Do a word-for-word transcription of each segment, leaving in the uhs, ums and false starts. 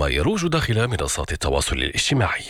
وما يروج داخل منصات التواصل الاجتماعي.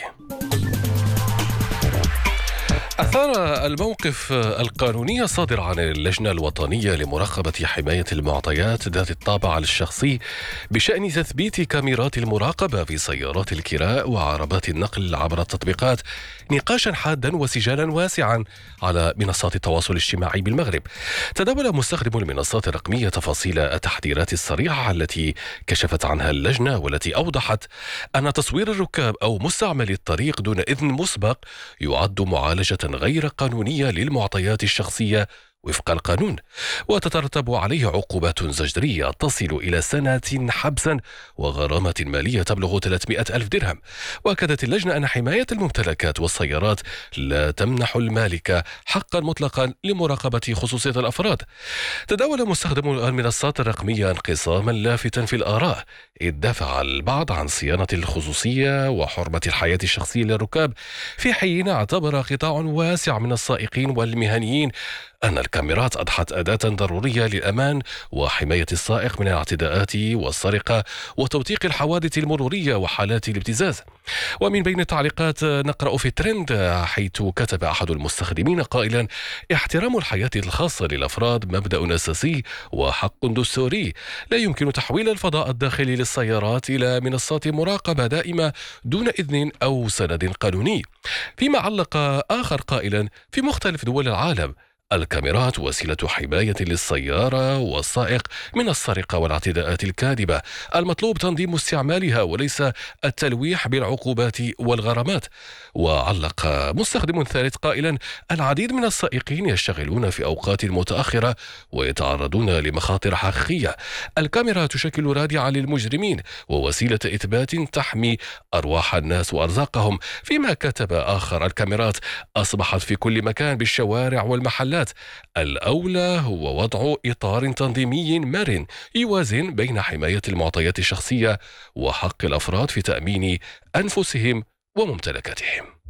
أثار الموقف القانوني الصادر عن اللجنة الوطنية لمراقبة حماية المعطيات ذات الطابع الشخصي بشأن تثبيت كاميرات المراقبة في سيارات الكراء وعربات النقل عبر التطبيقات نقاشا حادا وسجالا واسعا على منصات التواصل الاجتماعي بالمغرب. تداول مستخدم المنصات الرقمية تفاصيل التحذيرات الصريحة التي كشفت عنها اللجنة، والتي أوضحت أن تصوير الركاب أو مستعمل الطريق دون إذن مسبق يعد معالجة غير قانونية للمعطيات الشخصية وفق القانون، وتترتب عليه عقوبات زجرية تصل إلى سنة حبسا وغرامة مالية تبلغ ثلاثمائة ألف درهم. وأكدت اللجنة أن حماية الممتلكات والسيارات لا تمنح المالك حقا مطلقا لمراقبة خصوصية الأفراد. تداول مستخدم المنصات الرقمية انقساما لافتا في الآراء، إذ دافع البعض عن صيانة الخصوصية وحرمة الحياة الشخصية للركاب، في حين اعتبر قطاع واسع من السائقين والمهنيين أن الكاميرات أضحت أداة ضرورية للأمان وحماية السائق من الاعتداءات والسرقة وتوثيق الحوادث المرورية وحالات الابتزاز. ومن بين التعليقات نقرأ في ترند، حيث كتب أحد المستخدمين قائلا: احترام الحياة الخاصة للأفراد مبدأ أساسي وحق دستوري، لا يمكن تحويل الفضاء الداخلي للسيارات إلى منصات مراقبة دائمة دون إذن أو سند قانوني. فيما علق آخر قائلا: في مختلف دول العالم الكاميرات وسيلة حماية للسيارة والسائق من السرقة والاعتداءات الكاذبة، المطلوب تنظيم استعمالها وليس التلويح بالعقوبات والغرامات. وعلق مستخدم ثالث قائلا: العديد من السائقين يشتغلون في أوقات متأخرة ويتعرضون لمخاطر حقيقية، الكاميرا تشكل رادعا للمجرمين ووسيلة إثبات تحمي أرواح الناس وأرزاقهم. فيما كتب آخر: الكاميرات أصبحت في كل مكان بالشوارع والمحلات، الأولى هو وضع إطار تنظيمي مرن يوازن بين حماية المعطيات الشخصية وحق الأفراد في تأمين أنفسهم وممتلكاتهم.